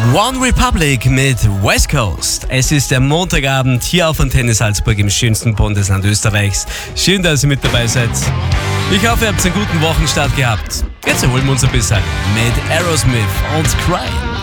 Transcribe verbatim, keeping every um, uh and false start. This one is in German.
One Republic mit West Coast. Es ist der Montagabend hier auf Antenne Salzburg im schönsten Bundesland Österreichs. Schön, dass ihr mit dabei seid. Ich hoffe, ihr habt einen guten Wochenstart gehabt. Jetzt erholen wir uns ein bisschen mit Aerosmith und Cry.